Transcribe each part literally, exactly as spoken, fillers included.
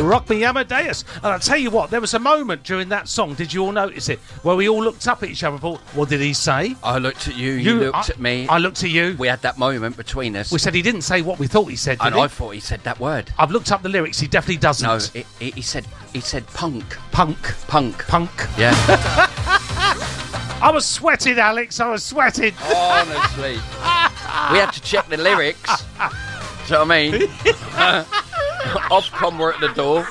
Rock Me Amadeus. And I'll tell you what, there was a moment during that song, did you all notice it, where we all looked up at each other and thought, what did he say? I looked at you, you, you looked I, at me. I looked at you. We had that moment between us. We said he didn't say what we thought he said, did And he? I thought he said that word. I've looked up the lyrics, he definitely doesn't. No, it, it, he said he said punk. Punk. Punk. Punk. Yeah. I was sweating, Alex, I was sweating. Honestly. We had to check the lyrics. Do you know what I mean? Ofcom were at the door.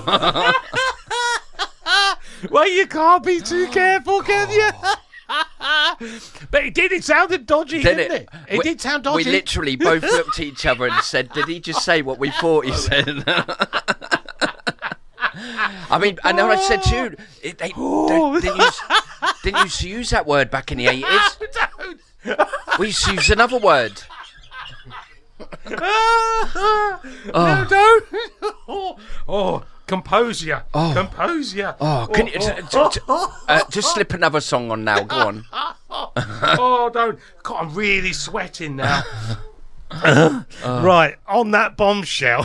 Well, you can't be too careful, can you? But it did, it sounded dodgy, Did didn't it? it? It we, did sound dodgy. We literally both looked at each other and said, did he just say what we thought he said? I mean, I know I said to you, it, they, Oh. they, didn't, use, didn't used to use that word back in the eighties. Don't. We used to use another word. No, don't. Oh, oh, compose ya. Oh. Compose ya. Oh, can you t- t- t- uh, just slip another song on now? Go on. Oh, don't. God, I'm really sweating now. Right, on that bombshell.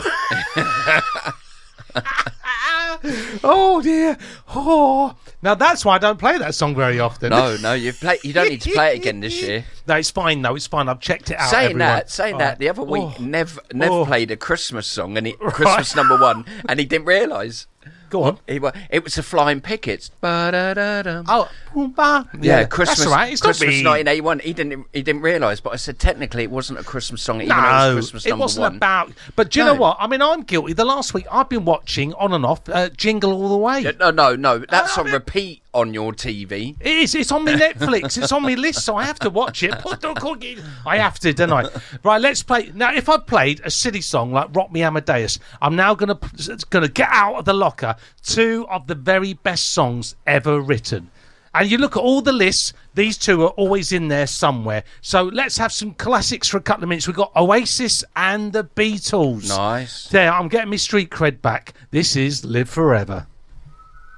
Oh dear. Oh, now that's why I don't play that song very often. No, no, you play. You don't need to play it again this year. No, it's fine though. It's fine. I've checked it out. Saying everyone. that, saying All that, right. the other week, Oh. Nev Nev Oh. played a Christmas song, and he, Christmas number one, and he didn't realise. Go on. He wa- It was the Flying Pickets. Ba-da-da-dum. Oh, yeah, Yeah, Christmas. That's all right. It's Christmas not me. nineteen eighty-one. He didn't. He didn't realise, but I said technically it wasn't a Christmas song, even though it No, was Christmas it number wasn't one. about. But do you No. know what? I mean, I'm guilty. The last week I've been watching on and off uh, Jingle All the Way. Yeah, No, no, no. That's I on mean- repeat on your T V. It is. It's on my Netflix. It's on my list, so I have to watch it. I have to, don't I? Right, let's play. Now, if I played a silly song like Rock Me Amadeus, I'm now going to going to get out of the locker two of the very best songs ever written. And you look at all the lists, these two are always in there somewhere. So let's have some classics for a couple of minutes. We've got Oasis and the Beatles. Nice. There, I'm getting my street cred back. This is Live Forever.